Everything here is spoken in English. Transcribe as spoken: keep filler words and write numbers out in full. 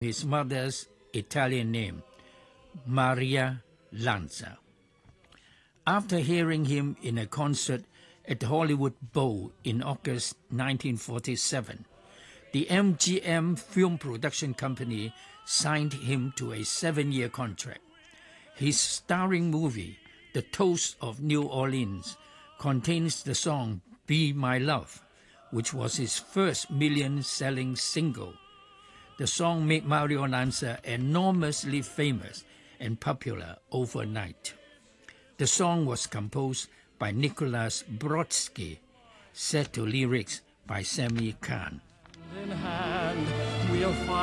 his mother's Italian name, Maria Lanza. After hearing him in a concert at the Hollywood Bowl in August nineteen forty-seven, the M G M Film Production Company signed him to a seven-year contract. His starring movie, The Toast of New Orleans, contains the song Be My Love, which was his first million-selling single. The song made Mario Lanza enormously famous and popular overnight. The song was composed by Nicholas Brodsky, set to lyrics by Sammy Cahn. In hand, we'll find